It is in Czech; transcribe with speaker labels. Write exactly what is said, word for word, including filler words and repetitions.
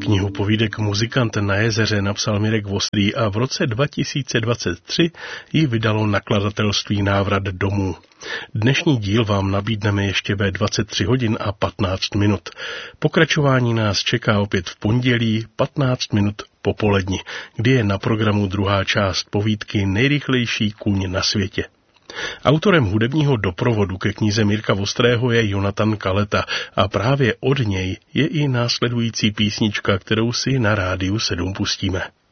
Speaker 1: Knihu povídek Muzikant na jezeře napsal Mirek Vostrý a v roce dva tisíce dvacet tři ji vydalo nakladatelství Návrat domů. Dnešní díl vám nabídneme ještě ve dvacet tři hodin a patnáct minut. Pokračování nás čeká opět v pondělí patnáct minut po poledni, kdy je na programu druhá část povídky Nejrychlejší kůň na světě. Autorem hudebního doprovodu ke knize Mirka Vostrého je Jonatan Kaleta a právě od něj je i následující písnička, kterou si na Rádiu sedm pustíme.